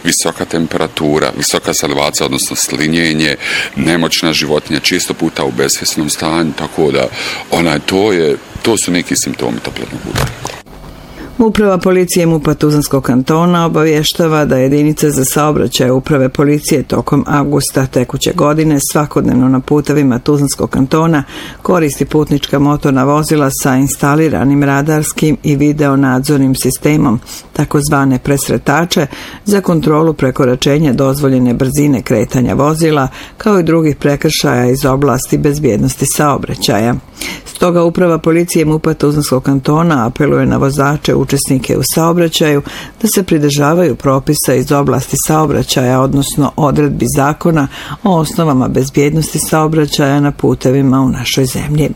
visoka temperatura, visoka salivacija, odnosno slinjenje, nemoćna životinja, često puta u besvjesnom stanju, tako da to su neki simptomi toplotnog udara. Uprava policije MUP-a Tuzlanskog kantona obavještava da jedinica za saobraćaj uprave policije tokom avgusta tekuće godine svakodnevno na putevima Tuzlanskog kantona koristi putnička motorna vozila sa instaliranim radarskim i video nadzornim sistemom, takozvane presretače, za kontrolu prekoračenja dozvoljene brzine kretanja vozila, kao i drugih prekršaja iz oblasti bezbjednosti saobraćaja. Stoga uprava policije MUP-a Tuzlanskog kantona apeluje na vozače učesnike u saobraćaju da se pridržavaju propisa iz oblasti saobraćaja, odnosno odredbi zakona o osnovama bezbjednosti saobraćaja na putevima u našoj zemlji.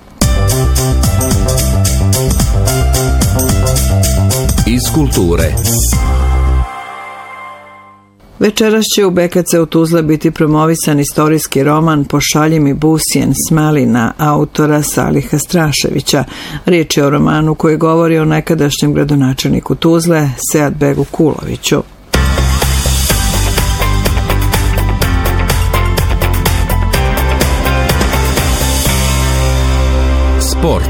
Iz kulture. Večeras će u BKC u Tuzla biti promovisan istorijski roman Pošalji mi busjen Smelina autora Saliha Straševića. Riječ je o romanu koji govori o nekadašnjem gradonačelniku Tuzle, Seadbegu Kuloviću. Sport.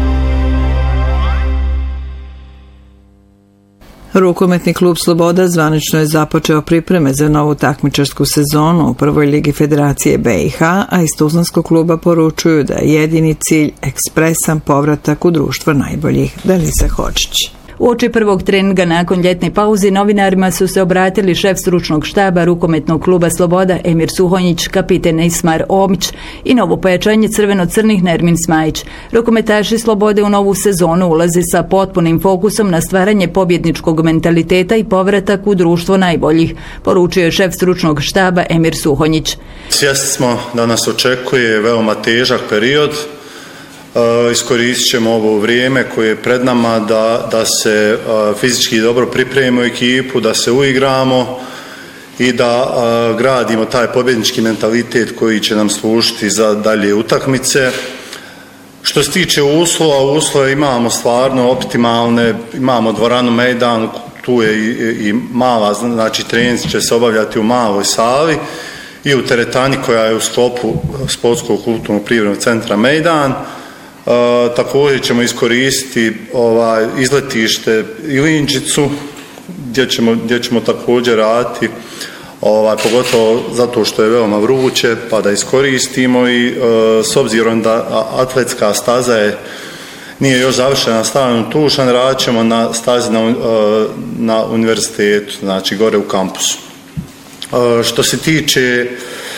Rukometni klub Sloboda zvanično je započeo pripreme za novu takmičarsku sezonu u prvoj ligi Federacije BiH, a iz Tuzlanskog kluba poručuju da je jedini cilj ekspresan povratak u društvo najboljih. Dalisa Hočić. Uoči prvog treninga nakon ljetne pauze novinarima su se obratili šef stručnog štaba rukometnog kluba Sloboda Emir Suhonjić, kapiten Ismar Omić i novo pojačanje crveno-crnih Nermin Smajić. Rukometaši Slobode u novu sezonu ulaze sa potpunim fokusom na stvaranje pobjedničkog mentaliteta i povratak u društvo najboljih, poručio je šef stručnog štaba Emir Suhonjić. Svjesni smo da nas očekuje veoma težak period. Iskoristit ćemo ovo vrijeme koje je pred nama da se fizički dobro pripremimo ekipu, da se uigramo i da gradimo taj pobjednički mentalitet koji će nam služiti za dalje utakmice. Što se tiče uslova imamo stvarno optimalne, imamo dvoranu Mejdan, tu je i mala, znači trening će se obavljati u maloj sali i u teretani koja je u sklopu Sportskog kulturnog privrednog centra Mejdan. Također ćemo iskoristiti izletište Ilinčicu gdje ćemo također raditi, pogotovo zato što je veoma vruće, pa da iskoristimo i s obzirom da atletska staza nije još završena na stadionu Tušan, radit ćemo na stazi na univerzitetu, znači gore u kampusu. Što se tiče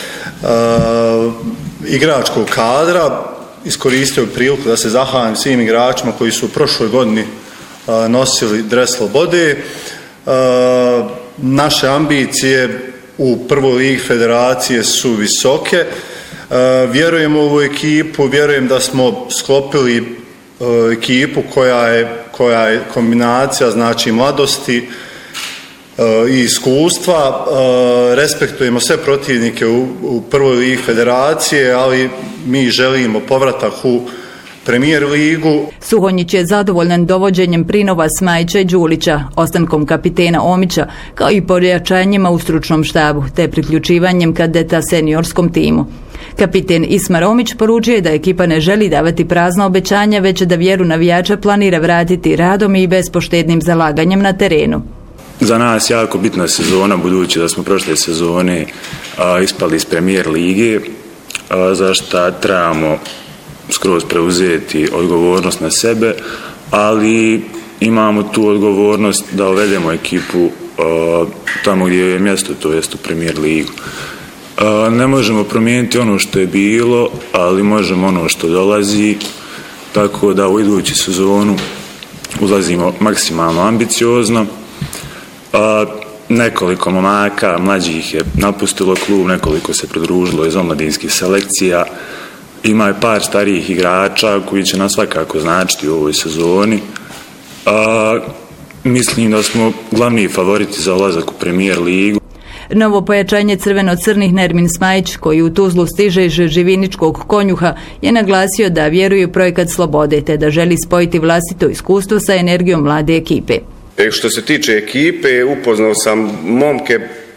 igračkog kadra, iskoristio priliku da se zahvalim svim igračima koji su u prošloj godini nosili dres Slobode. Naše ambicije u prvoj ligi Federacije su visoke. Vjerujem u ovu ekipu, vjerujem da smo sklopili ekipu koja je kombinacija, znači mladosti i iskustva. Respektujemo sve protivnike u prvoj ligi Federacije, ali mi želimo povratak u Premier ligu. Suhonjić je zadovoljan dovođenjem prinova Smajića i Đulića, ostankom kapitena Omića, kao i pojačanjima u stručnom štabu, te priključivanjem kadeta seniorskom timu. Kapiten Ismar Omić poručio je da ekipa ne želi davati prazna obećanja, već da vjeru navijača planira vratiti radom i bespoštednim zalaganjem na terenu. Za nas jako bitna sezona, budući da smo prošle sezone ispali iz Premier lige, za što trebamo skroz preuzeti odgovornost na sebe, ali imamo tu odgovornost da uvedemo ekipu tamo gdje je mjesto, to jest u Premier ligu. Ne možemo promijeniti ono što je bilo, ali možemo ono što dolazi, tako da u iduću sezonu ulazimo maksimalno ambiciozno. Nekoliko momaka mlađih je napustilo klub, nekoliko se pridružilo iz omladinskih selekcija. Ima je par starijih igrača koji će nas svakako značiti u ovoj sezoni. Mislim da smo glavni favoriti za ulazak u Premier ligu. Novo pojačanje crveno-crnih Nermin Smajić, koji u Tuzlu stiže iz Živiničkog Konjuha, je naglasio da vjeruje u projekat Slobode, te da želi spojiti vlastito iskustvo sa energijom mlade ekipe. Što se tiče ekipe, upoznao sam momke